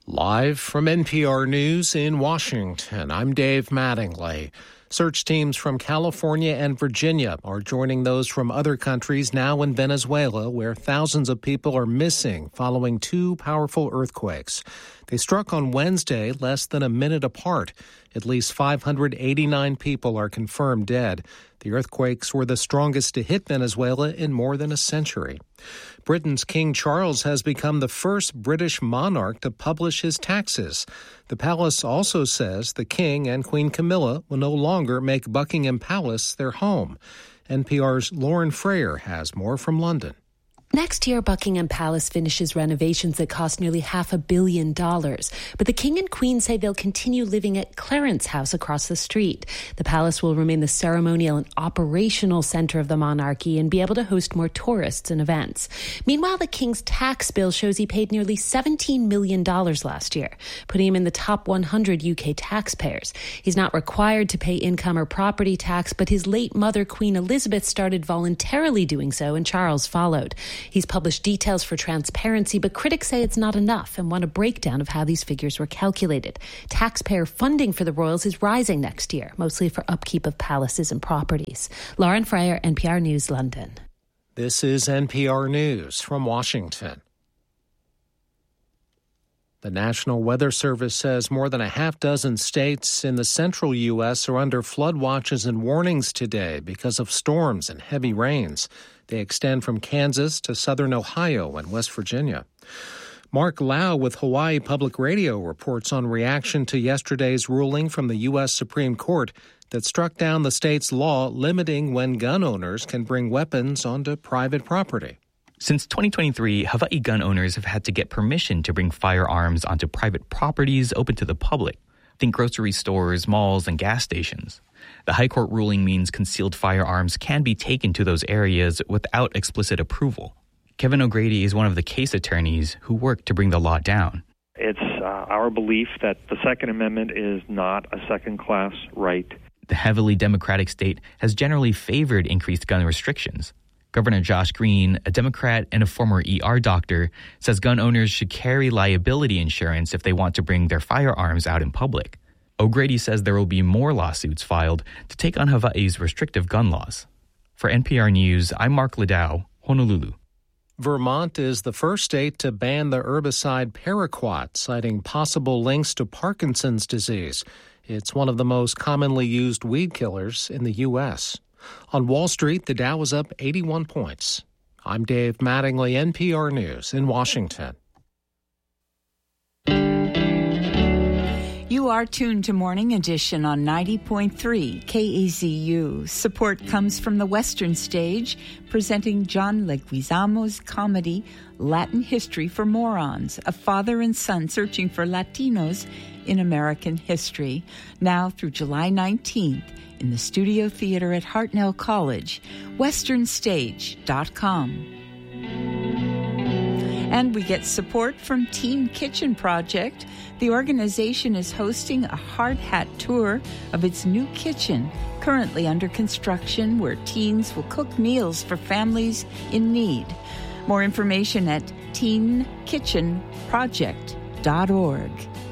Live from NPR News in Washington, I'm Dave Mattingly. Search teams from California and Virginia are joining those from other countries now in Venezuela, where thousands of people are missing following two powerful earthquakes. They struck on Wednesday, less than a minute apart. At least 589 people are confirmed dead. The earthquakes were the strongest to hit Venezuela in more than a century. Britain's King Charles has become the first British monarch to publish his taxes. The palace also says the King and Queen Camilla will no longer make Buckingham Palace their home. NPR's Lauren Frayer has more from London. Next year, Buckingham Palace finishes renovations that cost nearly $500 million. But the King and Queen say they'll continue living at Clarence House across the street. The palace will remain the ceremonial and operational center of the monarchy and be able to host more tourists and events. Meanwhile, the King's tax bill shows he paid nearly $17 million last year, putting him in the top 100 UK taxpayers. He's not required to pay income or property tax, but his late mother, Queen Elizabeth, started voluntarily doing so, and Charles followed. He's published details for transparency, but critics say it's not enough and want a breakdown of how these figures were calculated. Taxpayer funding for the royals is rising next year, mostly for upkeep of palaces and properties. Lauren Frayer, NPR News, London. This is NPR News from Washington. The National Weather Service says more than a half dozen states in the central U.S. are under flood watches and warnings today because of storms and heavy rains. They extend from Kansas to southern Ohio and West Virginia. Mark Lau with Hawaii Public Radio reports on reaction to yesterday's ruling from the U.S. Supreme Court that struck down the state's law limiting when gun owners can bring weapons onto private property. Since 2023, Hawaii gun owners have had to get permission to bring firearms onto private properties open to the public. Think grocery stores, malls, and gas stations. The High Court ruling means concealed firearms can be taken to those areas without explicit approval. Kevin O'Grady is one of the case attorneys who worked to bring the law down. It's our belief that the Second Amendment is not a second-class right. The heavily Democratic state has generally favored increased gun restrictions. Governor Josh Green, a Democrat and a former ER doctor, says gun owners should carry liability insurance if they want to bring their firearms out in public. O'Grady says there will be more lawsuits filed to take on Hawaii's restrictive gun laws. For NPR News, I'm Mark Liddell, Honolulu. Vermont is the first state to ban the herbicide Paraquat, citing possible links to Parkinson's disease. It's one of the most commonly used weed killers in the U.S. On Wall Street, the Dow was up 81 points. I'm Dave Mattingly, NPR News in Washington. You are tuned to Morning Edition on 90.3 KAZU. Support comes from the Western Stage, presenting John Leguizamo's comedy Latin History for Morons, a father and son searching for Latinos in American history. Now through July 19th in the Studio Theater at Hartnell College, westernstage.com. And we get support from Teen Kitchen Project. The organization is hosting a hard hat tour of its new kitchen, currently under construction, where teens will cook meals for families in need. More information at teenkitchenproject.org.